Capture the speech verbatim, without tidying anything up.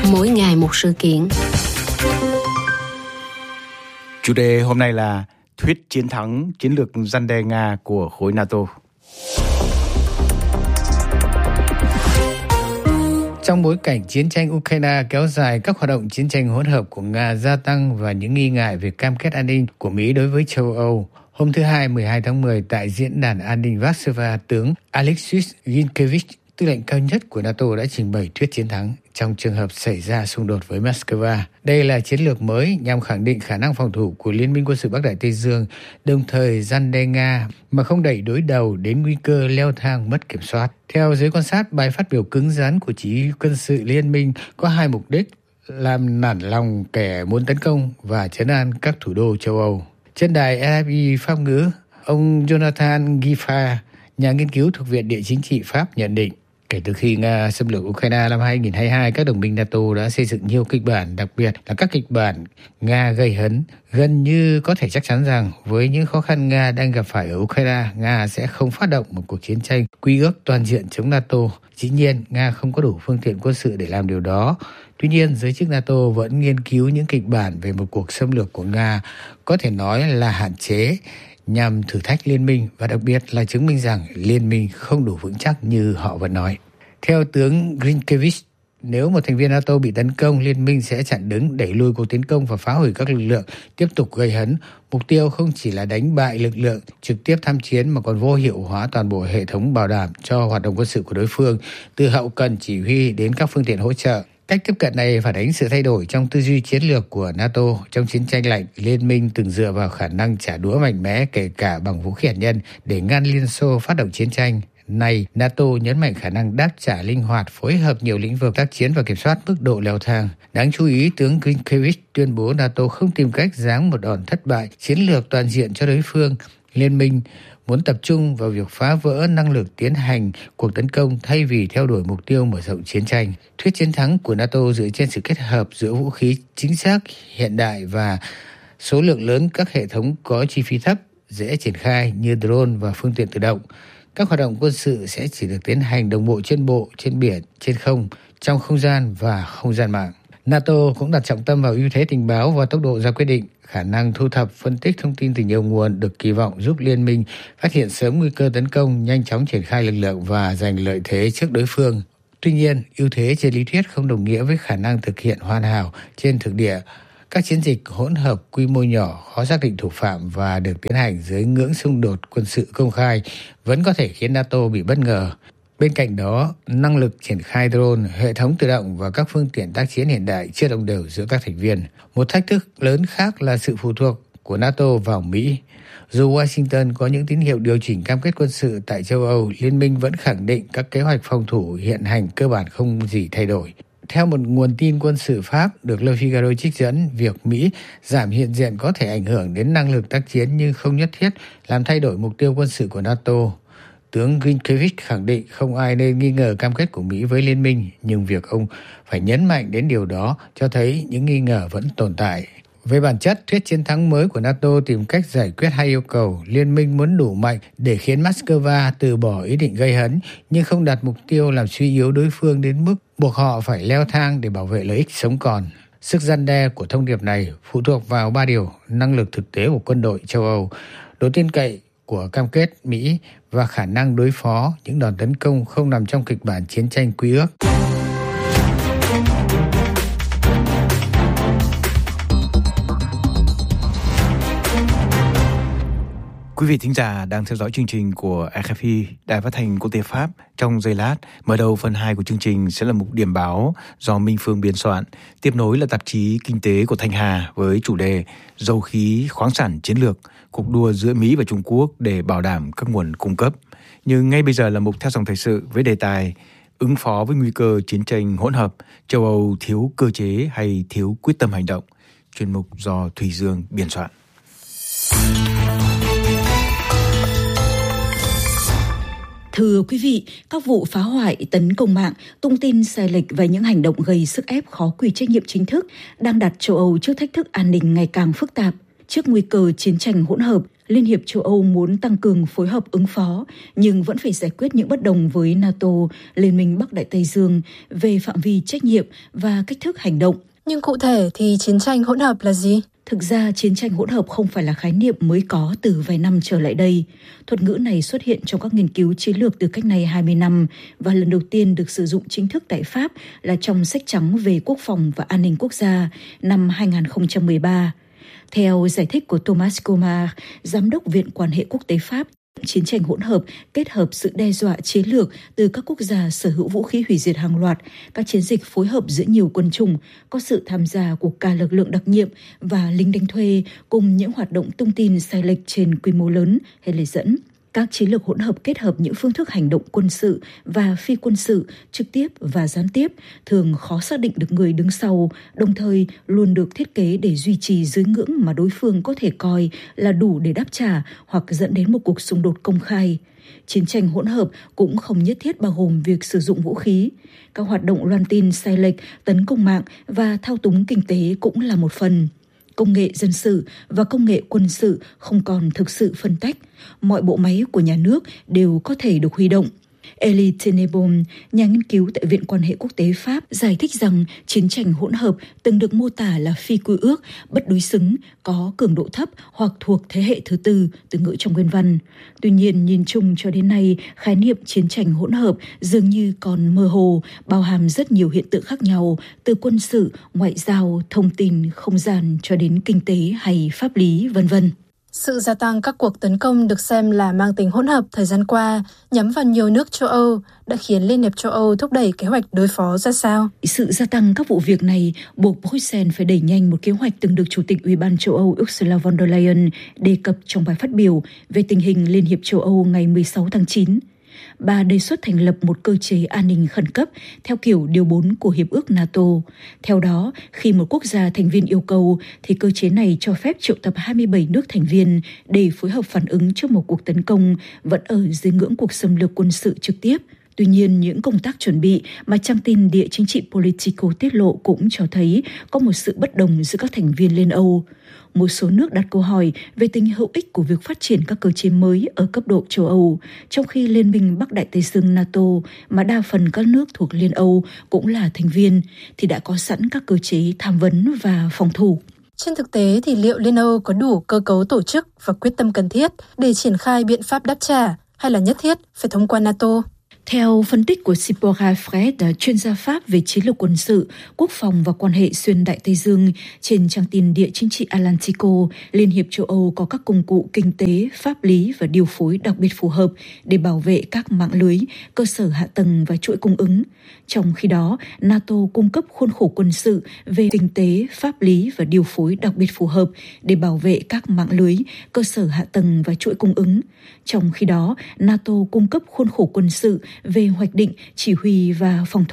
Mỗi ngày một sự kiện. Chủ đề hôm nay là thuyết chiến thắng chiến lược răn đe Nga của khối NATO. Trong bối cảnh chiến tranh Ukraine kéo dài, các hoạt động chiến tranh hỗn hợp của Nga gia tăng và những nghi ngại về cam kết an ninh của Mỹ đối với châu Âu. Hôm thứ Hai, mười hai tháng mười, tại Diễn đàn An ninh Warsaw, tướng Alexis Grinkevich, tư lệnh cao nhất của NATO đã trình bày thuyết chiến thắng trong trường hợp xảy ra xung đột với Moscow. Đây là chiến lược mới nhằm khẳng định khả năng phòng thủ của Liên minh quân sự Bắc Đại Tây Dương, đồng thời răn đe Nga mà không đẩy đối đầu đến nguy cơ leo thang mất kiểm soát. Theo giới quan sát, bài phát biểu cứng rắn của chỉ huy quân sự Liên minh có hai mục đích: làm nản lòng kẻ muốn tấn công và trấn an các thủ đô châu Âu. Trên đài rờ ép i Pháp ngữ, ông Jonathan Giffard, nhà nghiên cứu thuộc Viện Địa chính trị Pháp nhận định, kể từ khi Nga xâm lược Ukraine năm hai không hai hai, các đồng minh NATO đã xây dựng nhiều kịch bản, đặc biệt là các kịch bản Nga gây hấn. Gần như có thể chắc chắn rằng với những khó khăn Nga đang gặp phải ở Ukraine, Nga sẽ không phát động một cuộc chiến tranh quy ước toàn diện chống NATO. Dĩ nhiên, Nga không có đủ phương tiện quân sự để làm điều đó. Tuy nhiên, giới chức NATO vẫn nghiên cứu những kịch bản về một cuộc xâm lược của Nga có thể nói là hạn chế, nhằm thử thách liên minh và đặc biệt là chứng minh rằng liên minh không đủ vững chắc như họ vẫn nói. Theo tướng Grinkevich, nếu một thành viên NATO bị tấn công, liên minh sẽ chặn đứng, đẩy lùi cuộc tiến công và phá hủy các lực lượng tiếp tục gây hấn. Mục tiêu không chỉ là đánh bại lực lượng trực tiếp tham chiến mà còn vô hiệu hóa toàn bộ hệ thống bảo đảm cho hoạt động quân sự của đối phương, từ hậu cần chỉ huy đến các phương tiện hỗ trợ. Cách tiếp cận này phản ánh sự thay đổi trong tư duy chiến lược của NATO. Trong chiến tranh lạnh, Liên minh từng dựa vào khả năng trả đũa mạnh mẽ, kể cả bằng vũ khí hạt nhân, để ngăn Liên Xô phát động chiến tranh. Nay, NATO nhấn mạnh khả năng đáp trả linh hoạt, phối hợp nhiều lĩnh vực tác chiến và kiểm soát mức độ leo thang. Đáng chú ý, tướng Grinkevich tuyên bố NATO không tìm cách giáng một đòn thất bại chiến lược toàn diện cho đối phương. Liên minh muốn tập trung vào việc phá vỡ năng lực tiến hành cuộc tấn công thay vì theo đuổi mục tiêu mở rộng chiến tranh. Thuyết chiến thắng của NATO dựa trên sự kết hợp giữa vũ khí chính xác, hiện đại và số lượng lớn các hệ thống có chi phí thấp, dễ triển khai như drone và phương tiện tự động. Các hoạt động quân sự sẽ chỉ được tiến hành đồng bộ trên bộ, trên biển, trên không, trong không gian và không gian mạng. NATO cũng đặt trọng tâm vào ưu thế tình báo và tốc độ ra quyết định. Khả năng thu thập, phân tích thông tin từ nhiều nguồn được kỳ vọng giúp liên minh phát hiện sớm nguy cơ tấn công, nhanh chóng triển khai lực lượng và giành lợi thế trước đối phương. Tuy nhiên, ưu thế trên lý thuyết không đồng nghĩa với khả năng thực hiện hoàn hảo trên thực địa. Các chiến dịch hỗn hợp quy mô nhỏ, khó xác định thủ phạm và được tiến hành dưới ngưỡng xung đột quân sự công khai vẫn có thể khiến NATO bị bất ngờ. Bên cạnh đó, năng lực triển khai drone, hệ thống tự động và các phương tiện tác chiến hiện đại chưa đồng đều giữa các thành viên. Một thách thức lớn khác là sự phụ thuộc của NATO vào Mỹ. Dù Washington có những tín hiệu điều chỉnh cam kết quân sự tại châu Âu, Liên minh vẫn khẳng định các kế hoạch phòng thủ hiện hành cơ bản không gì thay đổi. Theo một nguồn tin quân sự Pháp được Le Figaro trích dẫn, việc Mỹ giảm hiện diện có thể ảnh hưởng đến năng lực tác chiến nhưng không nhất thiết làm thay đổi mục tiêu quân sự của NATO. Tướng Grinkevich khẳng định không ai nên nghi ngờ cam kết của Mỹ với Liên minh, nhưng việc ông phải nhấn mạnh đến điều đó cho thấy những nghi ngờ vẫn tồn tại. Về bản chất, thuyết chiến thắng mới của NATO tìm cách giải quyết hai yêu cầu. Liên minh muốn đủ mạnh để khiến Moscow từ bỏ ý định gây hấn, nhưng không đặt mục tiêu làm suy yếu đối phương đến mức buộc họ phải leo thang để bảo vệ lợi ích sống còn. Sức răn đe của thông điệp này phụ thuộc vào ba điều: năng lực thực tế của quân đội châu Âu, độ tin cậy của cam kết Mỹ và khả năng đối phó những đòn tấn công không nằm trong kịch bản chiến tranh quy ước. Quý vị thính giả đang theo dõi chương trình của rờ ép i, Đài Phát thanh Quốc tế Pháp. Trong giây lát, mở đầu phần hai của chương trình sẽ là mục điểm báo do Minh Phương biên soạn. Tiếp nối là tạp chí Kinh tế của Thanh Hà với chủ đề Dầu khí khoáng sản chiến lược, cuộc đua giữa Mỹ và Trung Quốc để bảo đảm các nguồn cung cấp. Nhưng ngay bây giờ là mục theo dòng thời sự với đề tài ứng phó với nguy cơ chiến tranh hỗn hợp, châu Âu thiếu cơ chế hay thiếu quyết tâm hành động. Chuyên mục do Thùy Dương biên soạn. Thưa quý vị, các vụ phá hoại, tấn công mạng, tung tin sai lệch và những hành động gây sức ép khó quy trách nhiệm chính thức đang đặt châu Âu trước thách thức an ninh ngày càng phức tạp. Trước nguy cơ chiến tranh hỗn hợp, Liên hiệp châu Âu muốn tăng cường phối hợp ứng phó, nhưng vẫn phải giải quyết những bất đồng với NATO, Liên minh Bắc Đại Tây Dương, về phạm vi trách nhiệm và cách thức hành động. Nhưng cụ thể thì chiến tranh hỗn hợp là gì? Thực ra, chiến tranh hỗn hợp không phải là khái niệm mới có từ vài năm trở lại đây. Thuật ngữ này xuất hiện trong các nghiên cứu chiến lược từ cách nay hai mươi năm và lần đầu tiên được sử dụng chính thức tại Pháp là trong sách trắng về quốc phòng và an ninh quốc gia năm hai không một ba. Theo giải thích của Thomas Comar, Giám đốc Viện Quan hệ Quốc tế Pháp, chiến tranh hỗn hợp kết hợp sự đe dọa chiến lược từ các quốc gia sở hữu vũ khí hủy diệt hàng loạt, các chiến dịch phối hợp giữa nhiều quân chủng, có sự tham gia của cả lực lượng đặc nhiệm và lính đánh thuê, cùng những hoạt động tung tin sai lệch trên quy mô lớn hay lời dẫn. Các chiến lược hỗn hợp kết hợp những phương thức hành động quân sự và phi quân sự, trực tiếp và gián tiếp, thường khó xác định được người đứng sau, đồng thời luôn được thiết kế để duy trì dưới ngưỡng mà đối phương có thể coi là đủ để đáp trả hoặc dẫn đến một cuộc xung đột công khai. Chiến tranh hỗn hợp cũng không nhất thiết bao gồm việc sử dụng vũ khí. Các hoạt động loan tin sai lệch, tấn công mạng và thao túng kinh tế cũng là một phần. Công nghệ dân sự và công nghệ quân sự không còn thực sự phân tách. Mọi bộ máy của nhà nước đều có thể được huy động. Elie Tenenbaum, nhà nghiên cứu tại Viện Quan hệ Quốc tế Pháp, giải thích rằng chiến tranh hỗn hợp từng được mô tả là phi quy ước, bất đối xứng, có cường độ thấp hoặc thuộc thế hệ thứ tư, từ ngữ trong nguyên văn. Tuy nhiên, nhìn chung cho đến nay, khái niệm chiến tranh hỗn hợp dường như còn mơ hồ, bao hàm rất nhiều hiện tượng khác nhau, từ quân sự, ngoại giao, thông tin, không gian cho đến kinh tế hay pháp lý, vân vân. Sự gia tăng các cuộc tấn công được xem là mang tính hỗn hợp thời gian qua nhắm vào nhiều nước châu Âu đã khiến Liên hiệp châu Âu thúc đẩy kế hoạch đối phó ra sao? Sự gia tăng các vụ việc này buộc Bruxelles phải đẩy nhanh một kế hoạch từng được Chủ tịch Ủy ban châu Âu Ursula von der Leyen đề cập trong bài phát biểu về tình hình Liên hiệp châu Âu ngày mười sáu tháng chín. Bà đề xuất thành lập một cơ chế an ninh khẩn cấp theo kiểu điều bốn của Hiệp ước NATO. Theo đó, khi một quốc gia thành viên yêu cầu, thì cơ chế này cho phép triệu tập hai mươi bảy nước thành viên để phối hợp phản ứng trước một cuộc tấn công vẫn ở dưới ngưỡng cuộc xâm lược quân sự trực tiếp. Tuy nhiên, những công tác chuẩn bị mà trang tin địa chính trị Politico tiết lộ cũng cho thấy có một sự bất đồng giữa các thành viên Liên Âu. Một số nước đặt câu hỏi về tính hữu ích của việc phát triển các cơ chế mới ở cấp độ châu Âu, trong khi Liên minh Bắc Đại Tây Dương NATO, mà đa phần các nước thuộc Liên Âu cũng là thành viên, thì đã có sẵn các cơ chế tham vấn và phòng thủ. Trên thực tế thì liệu Liên Âu có đủ cơ cấu tổ chức và quyết tâm cần thiết để triển khai biện pháp đáp trả, hay là nhất thiết phải thông qua NATO? Theo phân tích của Sipora Fred, chuyên gia Pháp về chiến lược quân sự, quốc phòng và quan hệ xuyên Đại Tây Dương, trên trang tin địa chính trị Atlantico, Liên hiệp châu Âu có các công cụ kinh tế, pháp lý và điều phối đặc biệt phù hợp để bảo vệ các mạng lưới, cơ sở hạ tầng và chuỗi cung ứng. Trong khi đó, NATO cung cấp khuôn khổ quân sự về kinh tế, pháp lý và điều phối đặc biệt phù hợp để bảo vệ các mạng lưới, cơ sở hạ tầng và chuỗi cung ứng. Trong khi đó, NATO cung cấp khuôn khổ quân sự về hoạch định, chỉ huy và phòng thủ